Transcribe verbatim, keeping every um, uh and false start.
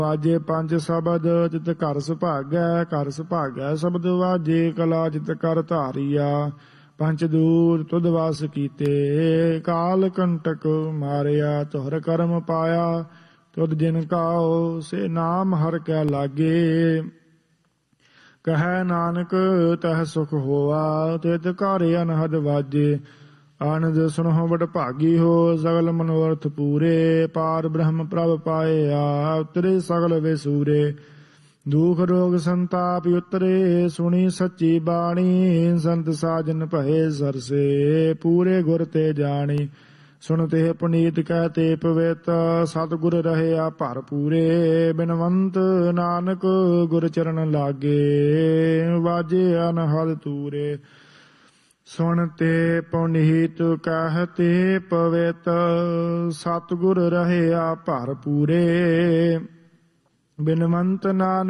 ਵਾਜੇ ਪੰਜ ਸ਼ਬਦ ਜਿਤ ਘਰ ਸੁਭਾਗੈ, ਘਰ ਸੁਭਾਗੈ ਸ਼ਬਦ ਵਾਜੇ ਕਲਾ ਜਿਤ ਕਰ ਧਾਰੀਆ। ਪੰਚ ਦੂਰ ਤੁਧ ਵਾਸ ਕੀਤੇ, ਕਾਲ ਕੰਟਕ ਮਾਰਿਆ। ਤੁਹਰ ਕਰਮ ਪਾਇਆ ਤੁਧ ਜਿਨ ਕਾਓ, ਸੇ ਨਾਮ ਹਰਿ ਕੈ ਲਾਗੇ। ਕਹੈ ਨਾਨਕ ਤਹ ਸੁਖ ਹੋਆ, ਤਿਤ ਘਰ ਅਨਹਦ ਵਾਜੇ। ਆਨੰਦ ਸੁਣਹੁ ਬੜ ਭਾਗੀ ਹੋ, ਸਗਲ ਮਨੋਰਥ ਪੂਰੇ। ਪਾਰ ਬ੍ਰਹਮ ਪ੍ਰਭ ਪਾਇਆ, ਉਤਰੇ ਸਗਲ ਵਿਸੂਰੇ। ਦੁਖ ਰੋਗ ਸੰਤਾਪ ਉਤਰੇ, ਸੁਣੀ ਸੱਚੀ ਬਾਣੀ। ਸੰਤ ਸਾਜਨ ਭਏ ਸਰਸੇ, ਪੂਰੇ ਗੁਰ ਤੇ ਜਾਣੀ। ਸੁਣ ਤੇ ਪੁਨੀਤ ਕਹਿ ਤੇ ਪਵਿੱਤ, ਸਤਿਗੁਰ ਰਹਿਆ ਭਰ ਪੂਰੇ। ਬਿਨਵੰਤ ਨਾਨਕ ਗੁਰ ਚਰਨ ਲਾਗੇ, ਵਾਜੇ ਅਨਹਦ ਤੂਰੇ। ਸੁਣ ਤੇ ਪੁਨੀਤ ਕਹਿ ਤੇ ਪਵਿੱਤ, ਸਤਿਗੁਰ ਰਹਿਆ ਭਰ ਪੂਰੇ। ਬਿਨਵੰਤ ਨਾਨਕ